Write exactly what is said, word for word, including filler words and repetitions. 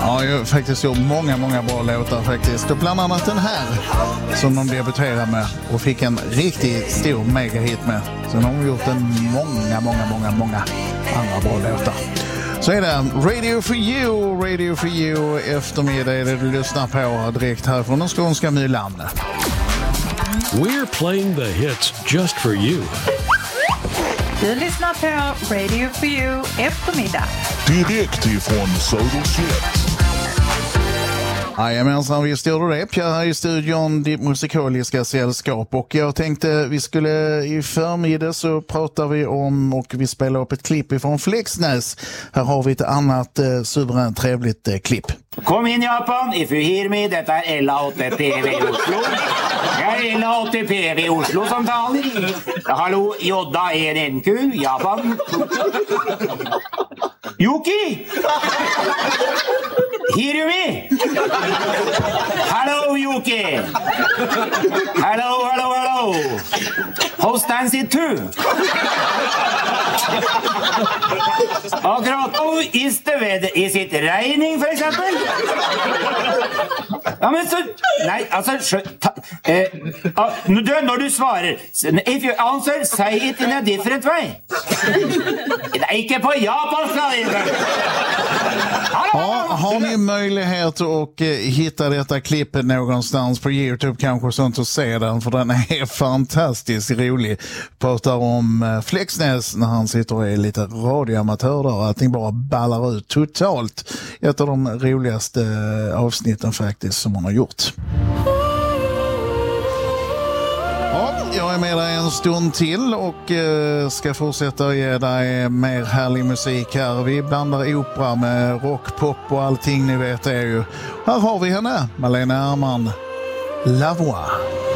Ja, jag har faktiskt gjort många, många bra låtar faktiskt. Och bland annat den här som de debuterade med och fick en riktigt stor megahit med. Så de har gjort en många, många, många, många andra bra låtar. Så är det Radio for You, Radio for You eftermiddag är det du lyssnar på direkt här från den skånska Mylan. We're playing the hits just for you. Du lyssnar på Radio for You eftermiddag. Direkt ifrån Södertälje. Jajamensan, vi står det. Pierre här i studion, ditt musikaliska sällskap. Och jag tänkte vi skulle i förmiddag så pratar vi om och vi spelar upp ett klipp ifrån Flexnäs. Här har vi ett annat eh, suveränt trevligt eh, klipp. Kom in Japan, if you hear me, detta är L åttio P V Oslo. Jag är L åttio P V Oslo som talar. Hallå, Jodda är en Q, Japan. Yuki! Hear you me? Hello, Yuki! Hello, hello, hello! How stands it too? Akkurat, oh, is the weather, is it raining for exempel? Ja, men så, nej, alltså, ta, eh, uh, du, när du svarar, if you answer, say it in a different way. Nej, inte på japanska. Ja, har ni möjlighet att eh, hitta detta klippet någonstans på YouTube kanske sånt och se den, för den är fantastiskt rolig. Pratar om eh, Flexnäs när han sitter och är lite radioamatör där. Allting bara ballar ut totalt. Ett av de roligaste eh, avsnitten faktiskt som han har gjort. Ja, jag är med dig en stund till och eh, ska fortsätta ge dig mer härlig musik här. Vi blandar opera med rock, pop och allting ni vet är ju. Här har vi henne, Malena Ärman, La Voix.